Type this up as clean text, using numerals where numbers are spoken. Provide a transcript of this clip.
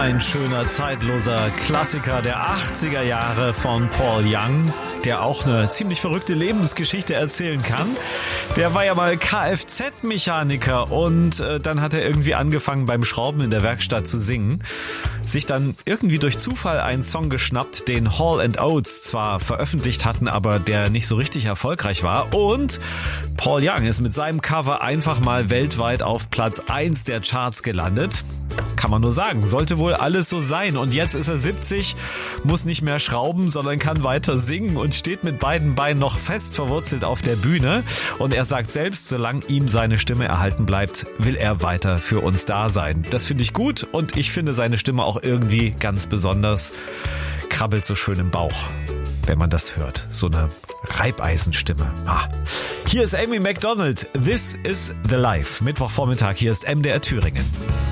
Ein schöner, zeitloser Klassiker der 80er Jahre von Paul Young, der auch eine ziemlich verrückte Lebensgeschichte erzählen kann. Der war ja mal Kfz-Mechaniker und dann hat er irgendwie angefangen beim Schrauben in der Werkstatt zu singen. Sich dann irgendwie durch Zufall einen Song geschnappt, den Hall & Oates zwar veröffentlicht hatten, aber der nicht so richtig erfolgreich war. Und Paul Young ist mit seinem Cover einfach mal weltweit auf Platz 1 der Charts gelandet. Kann man nur sagen, sollte wohl alles so sein. Und jetzt ist er 70, muss nicht mehr schrauben, sondern kann weiter singen und steht mit beiden Beinen noch fest verwurzelt auf der Bühne. Und er sagt selbst, solange ihm seine Stimme erhalten bleibt, will er weiter für uns da sein. Das finde ich gut und ich finde seine Stimme auch irgendwie ganz besonders. Krabbelt so schön im Bauch, wenn man das hört. So eine Reibeisenstimme. Hier ist Amy Macdonald. This is the Life. Mittwochvormittag, hier ist MDR Thüringen.